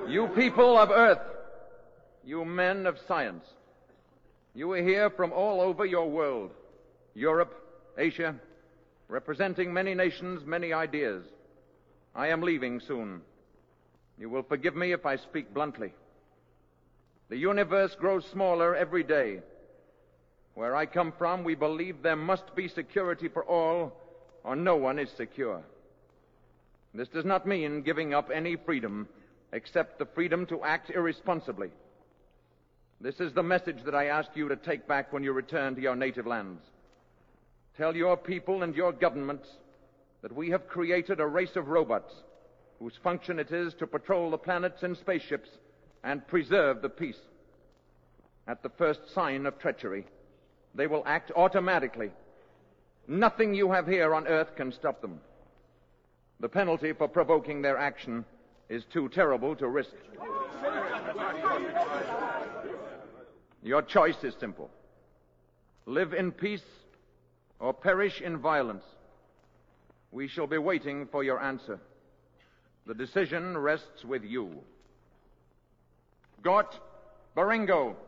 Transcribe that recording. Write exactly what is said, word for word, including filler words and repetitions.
You people of Earth, you men of science, you are here from all over your world, Europe, Asia, representing many nations, many ideas. I am leaving soon. You will forgive me if I speak bluntly. The universe grows smaller every day. Where I come from, we believe there must be security for all, or no one is secure. This does not mean giving up any freedom, except the freedom to act irresponsibly. This is the message that I ask you to take back when you return to your native lands. Tell your people and your governments that we have created a race of robots whose function it is to patrol the planets in spaceships and preserve the peace. At the first sign of treachery, they will act automatically. Nothing you have here on Earth can stop them. The penalty for provoking their action is too terrible to risk. Your choice is simple. Live in peace or perish in violence. We shall be waiting for your answer. The decision rests with you. Gort Baringo.